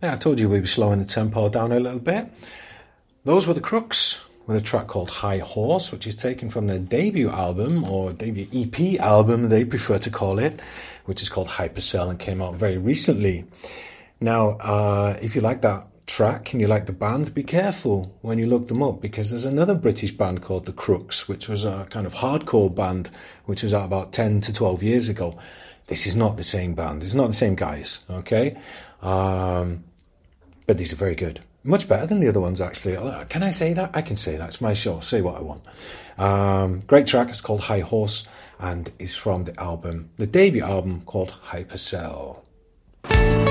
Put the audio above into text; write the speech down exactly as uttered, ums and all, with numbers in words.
Yeah, I told you we'd be slowing the tempo down a little bit. Those were the Crooks with a track called High Horse, which is taken from their debut album, or debut E P album they prefer to call it, which is called Hypercell and came out very recently. Now, uh, if you like that track and you like the band, be careful when you look them up, because there's another British band called the Crooks, which was a kind of hardcore band, which was out about ten to twelve years ago. This is not the same band. It's not the same guys, okay? Um, but these are very good. Much better than the other ones, actually. Can I say that? I can say that. It's my show. Say what I want. Um, great track. It's called High Horse and is from the album, the debut album called Hypercell.